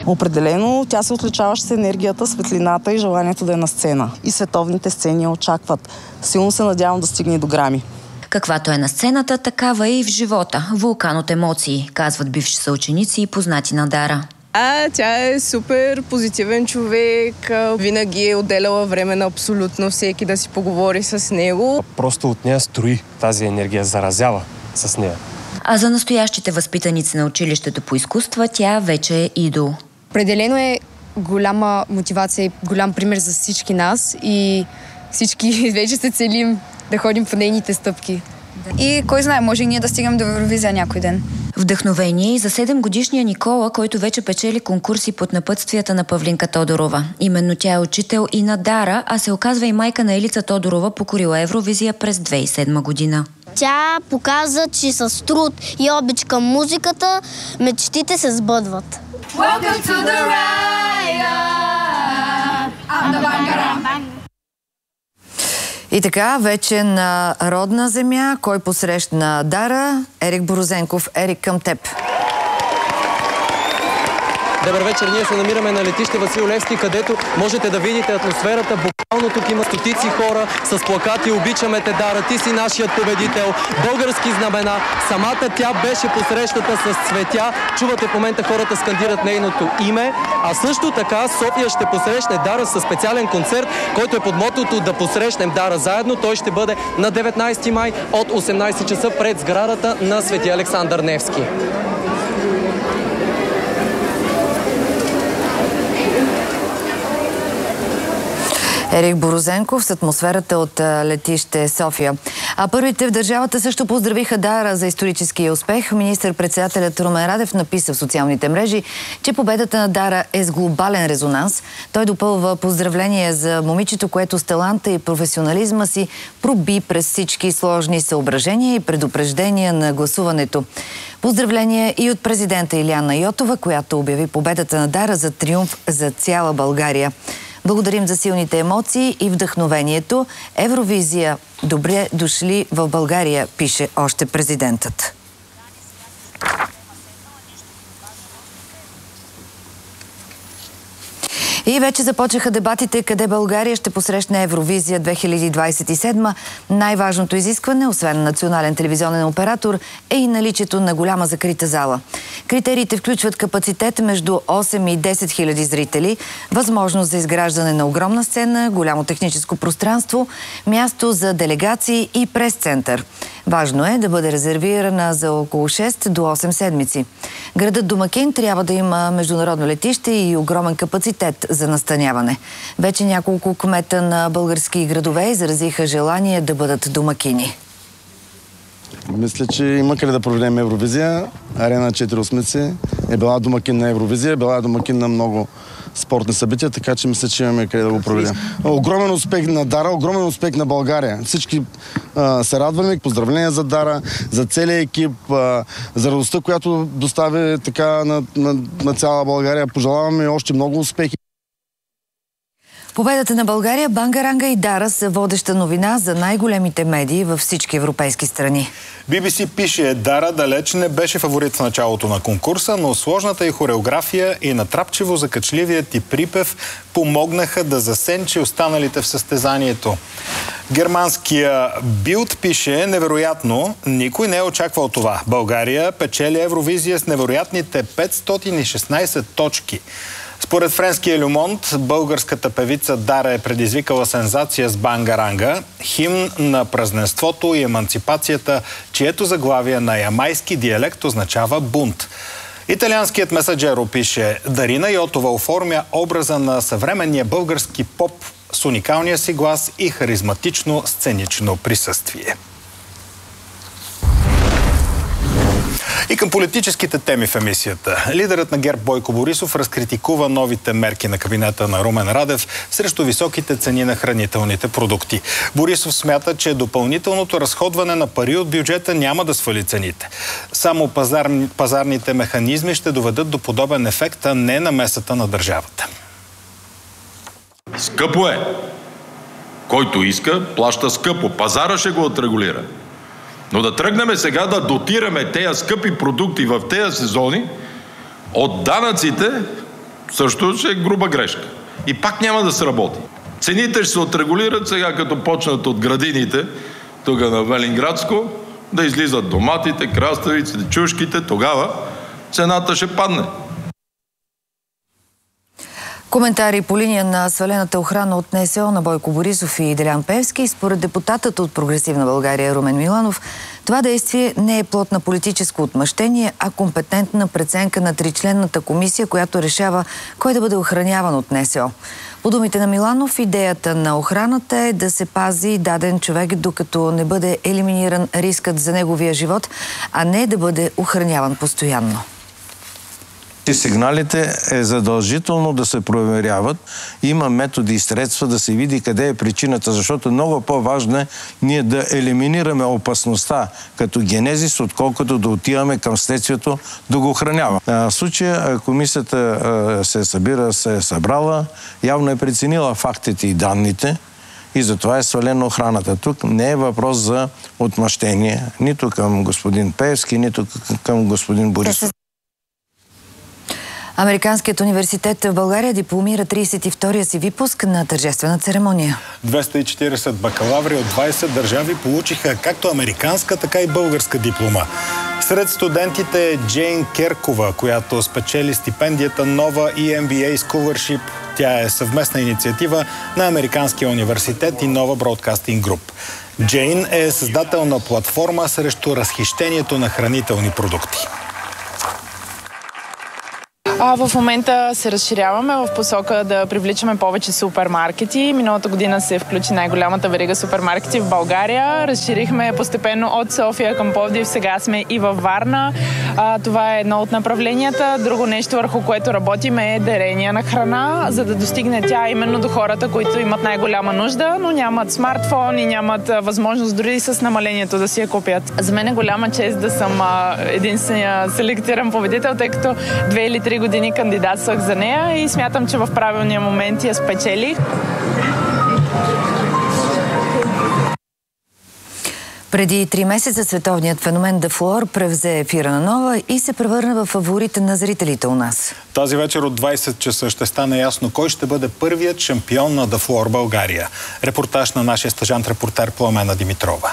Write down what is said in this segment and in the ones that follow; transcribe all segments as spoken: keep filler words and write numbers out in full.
Определено тя се отличаваше с енергията, светлината и желанието да е на сцена. И световните сцени я очакват. Силно се надявам да стигне до Грами. Каквато е на сцената, такава е и в живота. Вулкан от емоции, казват бивши съученици и познати на Дара. А, тя е супер позитивен човек, винаги е отделяла време на абсолютно всеки да си поговори с него. Просто от нея строи тази енергия, заразява с нея. А за настоящите възпитаници на училището по изкуства, тя вече е идол. Определено е голяма мотивация и голям пример за всички нас и всички вече се целим да ходим по нейните стъпки. И кой знае, може и ние да стигнем до Евровизия някой ден. Вдъхновение и за седемгодишния Никола, който вече печели конкурси под напътствията на Павлинка Тодорова. Именно тя е учител и на Дара, а се оказва и майка на Елица Тодорова, покорила Евровизия през две хиляди и седма година. Тя показа, че с труд и обич към музиката мечтите се сбъдват. Welcome to the riot. I'm the Bangara. И така, вече на родна земя, кой посрещна Дара? Ерик Борозенков. Ерик, към теб. Добър вечер, ние се намираме на летище Васил Левски, където можете да видите атмосферата. Буквално тук има стотици хора с плакати "Обичаме те, Дара, ти си нашият победител", български знамена. Самата тя беше посрещата с цветя. Чувате в момента хората скандират нейното име. А също така София ще посрещне Дара със специален концерт, който е под мотото "Да посрещнем Дара заедно". Той ще бъде на деветнайсети май от осемнайсет часа пред сградата на Свети Александър Невски. Ерик Борозенков с атмосферата от летище София. А първите в държавата също поздравиха Дара за историческия успех. Министър-председателят Румен Радев написа в социалните мрежи, че победата на Дара е с глобален резонанс. Той допълва поздравление за момичето, което с таланта и професионализма си проби през всички сложни съображения и предупреждения на гласуването. Поздравление и от президента Илияна Йотова, която обяви победата на Дара за триумф за цяла България. Благодарим за силните емоции и вдъхновението. Евровизия, добре дошли в България, пише още президентът. И вече започнаха дебатите къде България ще посрещне Евровизия две хиляди двайсет и седма. Най-важното изискване, освен национален телевизионен оператор, е и наличието на голяма закрита зала. Критериите включват капацитет между осем и десет хиляди зрители, възможност за изграждане на огромна сцена, голямо техническо пространство, място за делегации и прес-център. Важно е да бъде резервирана за около шест до осем седмици. Градът домакин трябва да има международно летище и огромен капацитет за настаняване. Вече няколко кмета на български градове изразиха желание да бъдат домакини. Мисля, че има къде да проведем Евровизия. Арена четири осмици е била домакин на Евровизия, е била домакин на много спортни събития, така че мисля, че имаме къде да го проведем. Огромен успех на Дара, огромен успех на България. Всички а, се радваме. Поздравления за Дара, за целия екип, а, за радостта, която достави така на, на, на цяла България. Пожелаваме още много успехи. Победата на България, Бангаранга и Дара са водеща новина за най-големите медии във всички европейски страни. Би Би Си пише: Дара далеч не беше фаворит в началото на конкурса, но сложната й хореография и натрапчиво закачливият и припев помогнаха да засенчи останалите в състезанието. Германския Билд пише: невероятно, никой не е очаквал това. България печели Евровизия с невероятните петстотин и шестнайсет точки. Според френския Люмонт, българската певица Дара е предизвикала сензация с Бангаранга, химн на празненството и еманципацията, чието заглавие на ямайски диалект означава бунт. Италианският Месаджеро пише: Дарина Йотова оформя образа на съвременния български поп с уникалния си глас и харизматично сценично присъствие. И към политическите теми в емисията. Лидерът на ГЕРБ Бойко Борисов разкритикува новите мерки на кабинета на Румен Радев срещу високите цени на хранителните продукти. Борисов смята, че допълнителното разходване на пари от бюджета няма да свали цените. Само пазар, пазарните механизми ще доведат до подобен ефект, а не намесата на държавата. Скъпо е. Който иска, плаща скъпо. Пазара ще го отрегулира. Но да тръгнем сега да дотираме тези скъпи продукти в тези сезони от данъците също ще е груба грешка. И пак няма да се работи. Цените ще се отрегулират сега, като почнат от градините, тук на Велинградско, да излизат доматите, краставиците, чушките, тогава цената ще падне. Коментари по линия на свалената охрана от НСО на Бойко Борисов и Делян Пеевски. Според депутатът от Прогресивна България Румен Миланов, това действие не е плод на политическо отмъщение, а компетентна преценка на тричленната комисия, която решава кой да бъде охраняван от НСО. По думите на Миланов, идеята на охраната е да се пази даден човек, докато не бъде елиминиран рискът за неговия живот, а не да бъде охраняван постоянно. Сигналите е задължително да се проверяват. Има методи и средства да се види къде е причината, защото много по-важно е ние да елиминираме опасността като генезис, отколкото да отиваме към следствието да го охранява. В случая комисията се събира, се е събрала, явно е преценила фактите и данните и затова е свалена охраната. Тук не е въпрос за отмъщение нито към господин Пеевски, нито към господин Борисов. Американският университет в България дипломира тридесет и втория си випуск на тържествена церемония. двеста и четиридесет бакалаври от двадесет държави получиха както американска, така и българска диплома. Сред студентите е Джейн Керкова, която спечели стипендията Nova и Ем Би Ей Scholarship. Тя е съвместна инициатива на Американския университет и Nova Broadcasting Group. Джейн е създател на платформа срещу разхищението на хранителни продукти. А, в момента се разширяваме в посока да привличаме повече супермаркети. Миналата година се включи най-голямата верига супермаркети в България. Разширихме постепенно от София към Пловдив. Сега сме и във Варна. А, това е едно от направленията. Друго нещо, върху което работим, е дарение на храна, за да достигне тя именно до хората, които имат най-голяма нужда, но нямат смартфон и нямат а, възможност дори с намалението да си я купят. За мен е голяма чест да съм а, единствения селектиран победител, тъй като две или три години кандидатствах за нея и смятам, че в правилния момент я спечелих. Преди три месеца световният феномен The Floor превзе ефира на Нова и се превърна в фаворита на зрителите у нас. Тази вечер от двадесет часа ще стане ясно кой ще бъде първият шампион на The Floor България. Репортаж на нашия стажант-репортер Пламена Димитрова.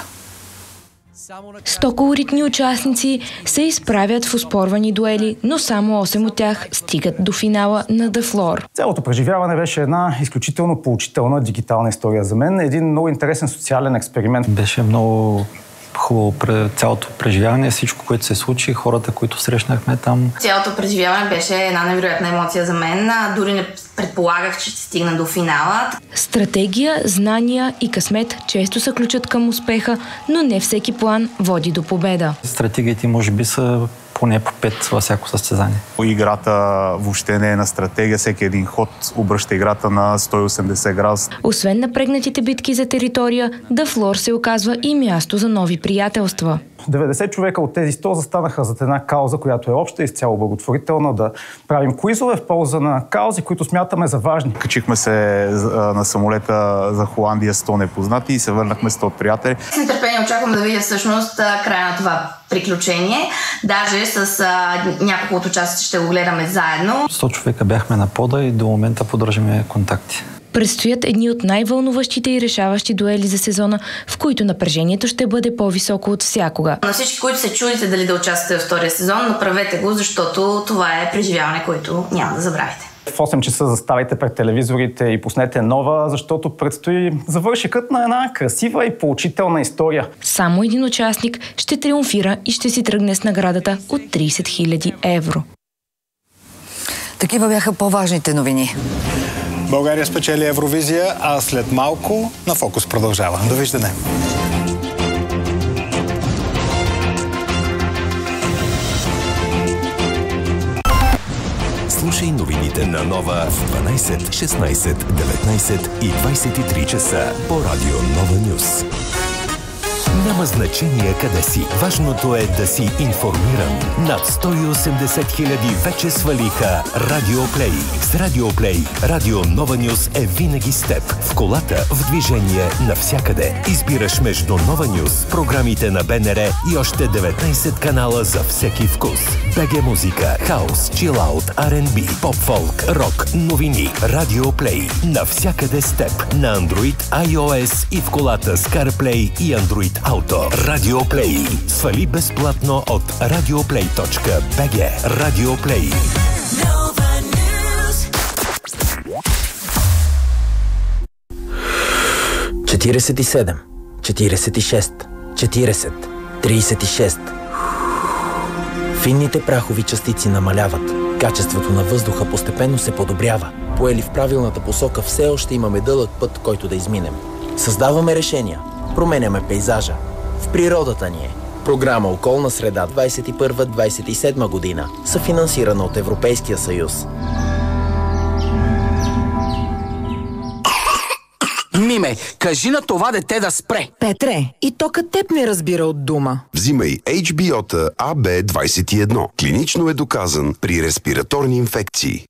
Сто колоритни участници се изправят в оспорвани дуели, но само осем от тях стигат до финала на The Floor. Цялото преживяване беше една изключително поучителна дигитална история за мен. Един много интересен социален експеримент. Беше много хубаво цялото преживяване, всичко, което се случи, хората, които срещнахме там. Цялото преживяване беше една невероятна емоция за мен. Дори не предполагах, че ще стигна до финала. Стратегия, знания и късмет често са ключът към успеха, но не всеки план води до победа. Стратегиите може би са поне по пет във всяко състезание. Играта въобще не е на стратегия, всеки един ход обръща играта на сто и осемдесет градуса. Освен напрегнатите битки за територия, The Floor се оказва и място за нови приятелства. деветдесет човека от тези сто застанаха зад една кауза, която е обща и изцяло благотворителна, да правим куизове в полза на каузи, които смятаме за важни. Качихме се на самолета за Холандия сто непознати и се върнахме сто приятели. С нетърпение очаквам да видя всъщност края на това приключение. Даже с а, няколко от участници ще го гледаме заедно. сто човека бяхме на пода и до момента поддържаме контакти. Предстоят едни от най-вълнуващите и решаващи дуели за сезона, в които напрежението ще бъде по-високо от всякога. На всички, които се чудите дали да участвате във втория сезон, направете го, защото това е преживяване, което няма да забравите. В осем часа заставайте пред телевизорите и пуснете Нова, защото предстои завършикът на една красива и поучителна история. Само един участник ще триумфира и ще си тръгне с наградата от тридесет хиляди евро. Такива бяха по-важните новини. България спечели Евровизия, а след малко на Фокус продължава. Довиждане! Слушай новините на Нова в дванадесет, шестнадесет, деветнадесет и двадесет и три часа по радио Нова Нюс. Няма значение къде си. Важното е да си информиран. Над сто и осемдесет хиляди вече свалиха Радио Плей. С Радио Плей, Радио Нова Нюс е винаги с теб. В колата, в движение, навсякъде. Избираш между Нова Нюс, програмите на БНР и още деветнайсет канала за всеки вкус. БГ музика, хаус, чилаут, Ар енд Би, поп-фолк, рок, новини. Радио Плей. Навсякъде с теб. На Android, iOS и в колата с CarPlay и Android Auto. Радио Плей. Свали безплатно от радиоплей точка би джи. Радио Плей. четирийсет и седем, четирийсет и шест, четирийсет, трийсет и шест. Финните прахови частици намаляват. Качеството на въздуха постепенно се подобрява. Поели в правилната посока, все още имаме дълъг път, който да изминем. Създаваме решения. Променяме пейзажа. В природата ни е. Програма Околна среда двайсет и първа двайсет и седма година. Съфинансирана от Европейския съюз. Миме, кажи на това дете да спре. Петре, и то като теб не разбира от дума. Взимай Ейч Би О-та А Б двайсет и едно. Клинично е доказан при респираторни инфекции.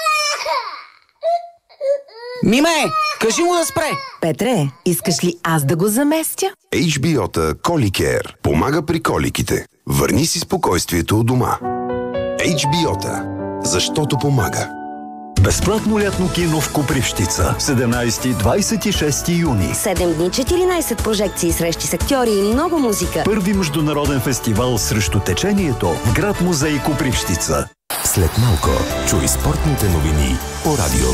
Миме, кажи му да спре. Петре, искаш ли аз да го заместя? Ейч Би О-та Коликер помага при коликите. Върни си спокойствието у дома. Ейч Би О-та. Защото помага. Безплатно лятно кино в Копривщица. седемнайсети до двайсет и шести юни. седем дни, четиринайсет прожекции, срещи с актьори и много музика. Първи международен фестивал срещу течението в град музей Копривщица. След малко чуй спортните новини по Радио